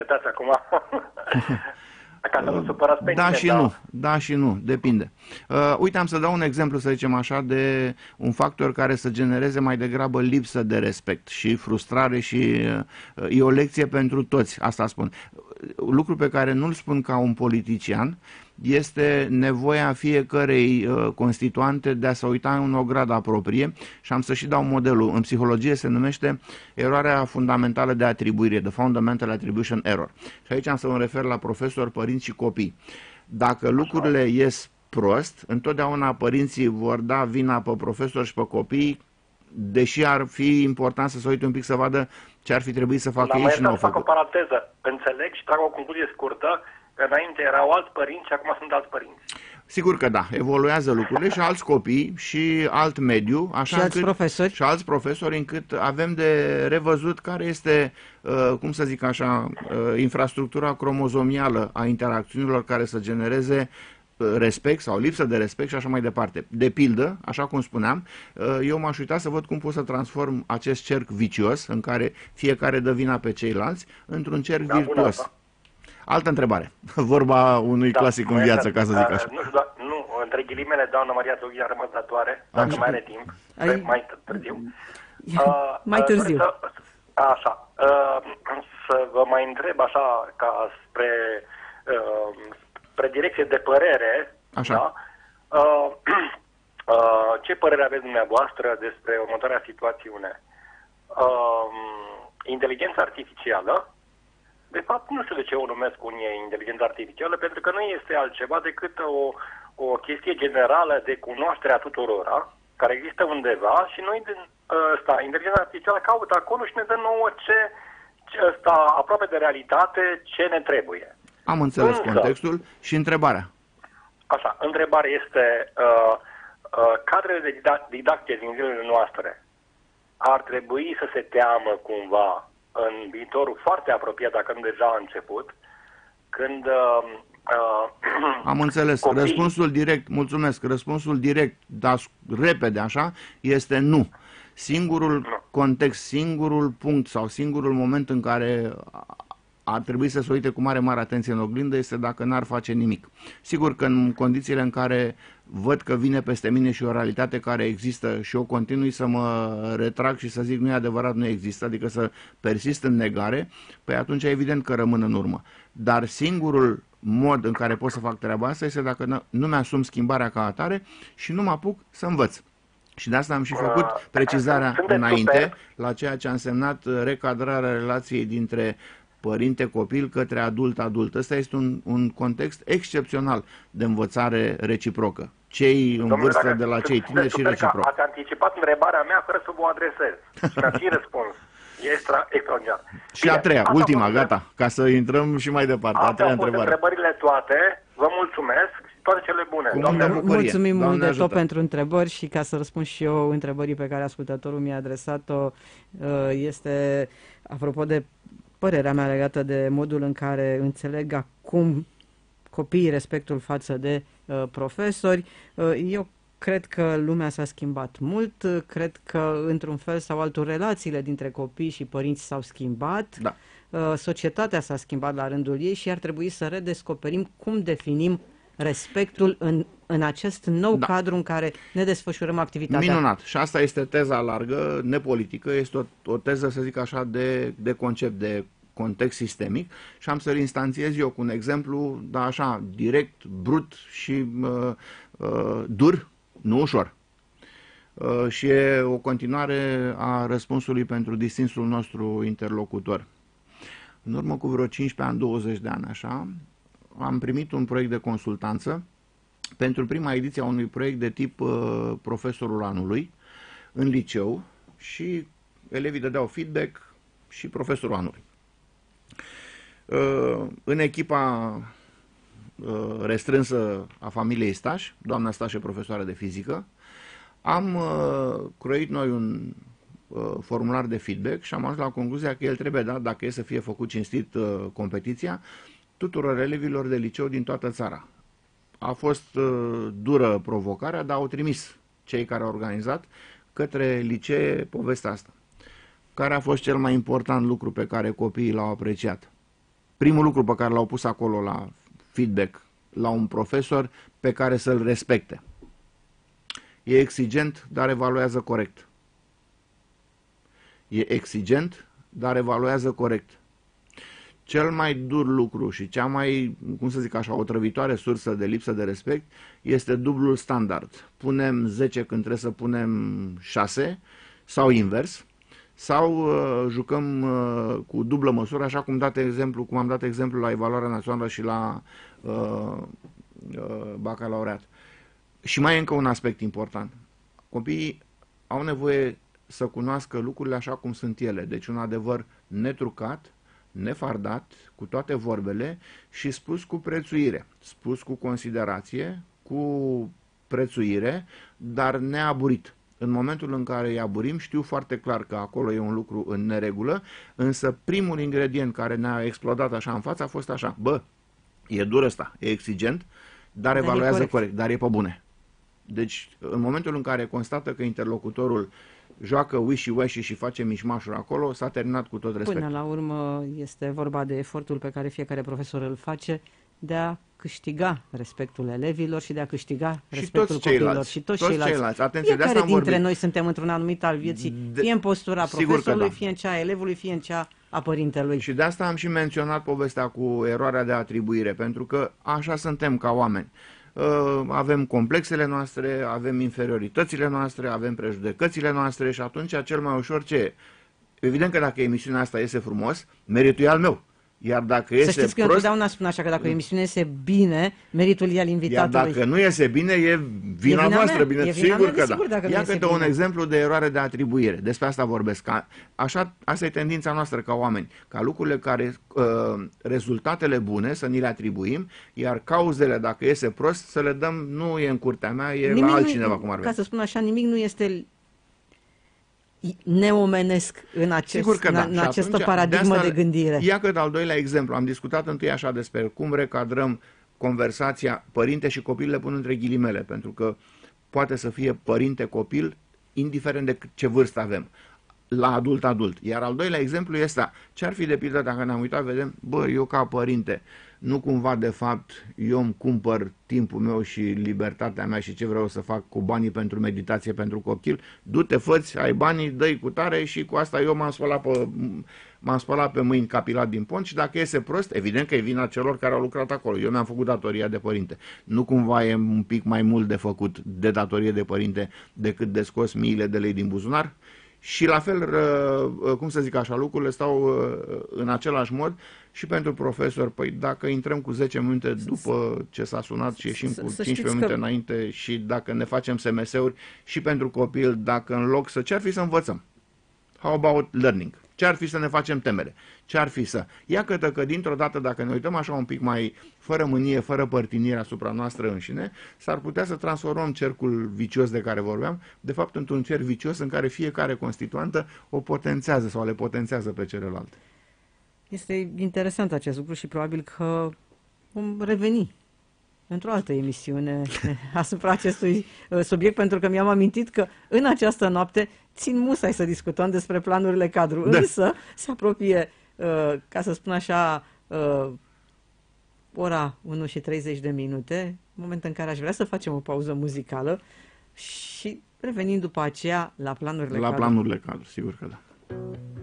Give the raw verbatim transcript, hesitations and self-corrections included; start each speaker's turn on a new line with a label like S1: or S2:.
S1: Uitați acum, ca să nu supărați pe
S2: Da
S1: nimeni,
S2: și
S1: da.
S2: nu, da și nu, depinde. Uh, uite, am să dau un exemplu, să zicem așa, de un factor care să genereze mai degrabă lipsă de respect și frustrare și uh, e o lecție pentru toți, asta spun. Lucru pe care nu-l spun ca un politician este nevoia fiecărei uh, constituante de a se uita în o gradă aproprie și am să și dau modelul. În psihologie se numește eroarea fundamentală de atribuire, the fundamental attribution error. Și aici am să mă refer la profesori, părinți și copii. Dacă lucrurile ies prost, întotdeauna părinții vor da vina pe profesori și pe copii, deși ar fi important să se uite un pic să vadă ce ar fi trebuit să facă
S1: Dar
S2: ei
S1: mai
S2: și nu au
S1: să fac o
S2: făcut.
S1: paranteză. Înțeleg și trag o concluzie scurtă, că înainte erau alți părinți și acum sunt alți părinți.
S2: Sigur că da, evoluează lucrurile și alți copii și alt mediu, așa
S3: Și alți
S2: încât,
S3: profesori.
S2: și alți profesori, încât avem de revăzut care este, uh, cum să zic așa, uh, infrastructura cromozomială a interacțiunilor care să genereze uh, respect sau lipsă de respect și așa mai departe. De pildă, așa cum spuneam, uh, eu m-aș uita să văd cum pot să transform acest cerc vicios în care fiecare dă vina pe ceilalți într-un cerc
S1: Da, bună
S2: virtuos.
S1: asta.
S2: Altă întrebare. Vorba unui
S1: Da,
S2: clasic în
S1: mai
S2: viață,
S1: este,
S2: ca să zic
S1: uh,
S2: așa.
S1: Nu știu, da, nu, între ghilimele, doamna Maria Toghi a rămas datoare, dacă
S2: Așa.
S1: mai are timp,
S3: Ai-
S1: mai târziu. Uh,
S3: Mai
S1: uh,
S3: târziu.
S1: Să, așa, uh, să vă mai întreb așa, ca spre, uh, spre direcție de părere,
S2: Așa.
S1: da? Uh, uh, ce părere aveți dumneavoastră despre următoarea situațiune? Uh, inteligența artificială, de fapt, nu știu de ce o numesc unii inteligență artificială, pentru că nu este altceva decât o, o chestie generală de cunoaștere a tuturora, care există undeva și noi din ăsta, inteligența artificială caută acolo și ne dă nouă ce, ce ăsta, aproape de realitate, ce ne trebuie.
S2: Am înțeles
S1: Însă,
S2: contextul și întrebarea.
S1: Așa, întrebarea este, uh, uh, cadrele de didac- didacție din zilele noastre ar trebui să se teamă cumva în viitorul foarte apropiat, dacă nu deja a început, când uh, uh,
S2: Am înțeles.
S1: copiii-
S2: Răspunsul direct, mulțumesc, răspunsul direct, dar repede așa, este nu. Singurul
S1: Nu.
S2: context, singurul punct sau singurul moment în care ar trebui să se uite cu mare, mare atenție în oglindă este dacă n-ar face nimic. Sigur că în condițiile în care văd că vine peste mine și o realitate care există și eu continui să mă retrag și să zic nu e adevărat, nu există, adică să persist în negare, păi atunci evident că rămân în urmă. Dar singurul mod în care pot să fac treaba asta este dacă nu mi-asum schimbarea ca atare și nu mă apuc să învăț. Și de asta am și făcut precizarea
S1: Sunteți
S2: înainte
S1: super.
S2: la ceea ce a însemnat recadrarea relației dintre părinte-copil către adult-adult. Ăsta este un, un context excepțional de învățare reciprocă. Cei în
S1: Domnule,
S2: vârstă
S1: dacă
S2: de la cei
S1: sunteți
S2: tineri și
S1: super că
S2: reciproc.
S1: Ați anticipat întrebarea mea fără să vă adresez. Și mi-ați și răspuns. E extra, extraordinar.
S2: Și a treia,
S1: asta a
S2: ultima,
S1: fost-
S2: gata, ca să intrăm și mai departe. A
S1: Astea
S2: treia
S1: au fost
S2: întrebare.
S1: întrebările toate. Vă mulțumesc și toate cele bune.
S2: Cu
S1: Doamne,
S2: multă bucurie.
S3: Mulțumim
S2: Doamne
S3: mult de
S2: ajută.
S3: tot pentru întrebări și ca să răspund și eu întrebării pe care ascultătorul mi-a adresat-o, este, apropo de părerea mea legată de modul în care înțeleg acum copiii respectul față de uh, profesori. Uh, eu cred că lumea s-a schimbat mult, uh, cred că într-un fel sau altul relațiile dintre copii și părinți s-au schimbat,
S2: Da.
S3: uh, societatea s-a schimbat la rândul ei și ar trebui să redescoperim cum definim respectul în, în acest nou
S2: Da.
S3: cadru în care ne desfășurăm activitatea.
S2: Minunat. Și asta este teza largă, nepolitică, este o, o teză, să zic așa, de, de concept, de context sistemic și am să-l instanțiez eu cu un exemplu, dar așa, direct, brut și uh, uh, dur, nu ușor. Uh, și e o continuare a răspunsului pentru distinsul nostru interlocutor. În urmă cu vreo cincisprezece ani, douăzeci de ani, așa, am primit un proiect de consultanță pentru prima ediție a unui proiect de tip uh, profesorul anului în liceu și elevii dădeau feedback și profesorul anului. Uh, în echipa uh, restrânsă a familiei Staș, doamna Staș e profesoară de fizică, am uh, croit noi un uh, formular de feedback și am ajuns la concluzia că el trebuie dat, dacă e să fie făcut cinstit uh, competiția, tuturor elevilor de liceu din toată țara. A fost uh, dură provocarea, dar au trimis cei care au organizat către licee povestea asta. Care a fost cel mai important lucru pe care copiii l-au apreciat? primul lucru pe care l-au pus acolo la feedback la un profesor pe care să-l respecte. E exigent, dar evaluează corect. E exigent, dar evaluează corect. Cel mai dur lucru și cea mai, cum să zic așa, otrăvitoare sursă de lipsă de respect este dublul standard. Punem zece când trebuie să punem șase sau invers, sau uh, jucăm uh, cu dublă măsură, așa cum, dat exemplu, cum am dat exemplu la evaluarea națională și la uh, uh, bacalaureat. Și mai e încă un aspect important. Copiii au nevoie să cunoască lucrurile așa cum sunt ele. Deci un adevăr netrucat, nefardat, cu toate vorbele și spus cu prețuire. Spus cu considerație, cu prețuire, dar neaburit. În momentul în care îi aburim, știu foarte clar că acolo e un lucru în neregulă, însă primul ingredient care ne-a explodat așa în față a fost așa: bă, e dur ăsta, e exigent, dar, dar evaluează corect. corect, dar e pe bune. Deci, în momentul în care constată că interlocutorul joacă wishy-washy și face mișmașuri acolo, s-a terminat cu tot respectul.
S3: Până la urmă este vorba de efortul pe care fiecare profesor îl face de a câștiga respectul elevilor și de a câștiga și respectul copiilor. Și toți, toți ceilalți. ceilalți. Atenție, fiecare dintre vorbit. noi suntem într-un anumit al vieții, de... fie în postura profesorului, da. fie în cea a elevului, fie în cea a părintelui.
S2: Și de asta am și menționat povestea cu eroarea de atribuire, pentru că așa suntem ca oameni. Avem complexele noastre, avem inferioritățile noastre, avem prejudecățile noastre și atunci cel mai ușor ce e? Evident că dacă emisiunea asta iese frumos, meritul e al meu. Iar dacă iese
S3: Să știți că
S2: prost,
S3: eu întotdeauna spun așa, că dacă o emisiune iese bine, meritul e al invitatului.
S2: Iar dacă nu iese bine, e vina, e vina noastră, bine, e vina sigur mea, că
S3: sigur,
S2: da. Ia câte un exemplu de eroare de atribuire. Despre asta vorbesc. Așa, asta e tendința noastră ca oameni, ca lucrurile care, uh, rezultatele bune să ni le atribuim, iar cauzele, dacă iese prost, să le dăm, nu e în curtea mea, e nimic la altcineva, cum ar veni.
S3: Ca să spun așa, nimic nu este neomenesc în, acest, în, da. în această atunci, paradigmă de, asta, de gândire.
S2: Ia că al doilea exemplu, am discutat întâi așa despre cum recadrăm conversația părinte și copil, le pun între ghilimele, pentru că poate să fie părinte-copil, indiferent de ce vârstă avem, la adult-adult. Iar al doilea exemplu este, ce ar fi de pildă dacă ne-am uitat, vedem, bă, eu ca părinte, nu cumva de fapt eu îmi cumpăr timpul meu și libertatea mea și ce vreau să fac cu banii pentru meditație pentru copil, du-te, fă-ți, ai banii, dă-i cu tare și cu asta eu m-am spălat pe, m-am spălat pe mâini capilat din pont și dacă iese prost, evident că e vina celor care au lucrat acolo. Eu mi-am făcut datoria de părinte. Nu cumva e un pic mai mult de făcut de datorie de părinte decât de scos miile de lei din buzunar? Și la fel, cum să zic așa, lucrurile stau în același mod și pentru profesor. Păi dacă intrăm cu zece minute după ce s-a sunat și ieșim cu cincisprezece minute înainte și dacă ne facem S M S-uri și pentru copil, dacă în loc să... Ce ar fi să învățăm? How about learning? Ce ar fi să ne facem temere? Ce ar fi să... Iată că dintr-o dată, dacă ne uităm așa un pic mai fără mânie, fără părtinire asupra noastră înșine, s-ar putea să transformăm cercul vicios de care vorbeam, de fapt într-un cerc vicios în care fiecare constituantă o potențează sau le potențează pe celelalte.
S3: Este interesant acest lucru și probabil că vom reveni într-o altă emisiune asupra acestui subiect, pentru că mi-am amintit că în această noapte țin musai să discutăm despre planurile cadru, da. Însă se apropie, ca să spun așa, ora unu și treizeci de minute, moment în care aș vrea să facem o pauză muzicală și revenim după aceea la planurile
S2: la
S3: cadru.
S2: La planurile cadru, sigur că da.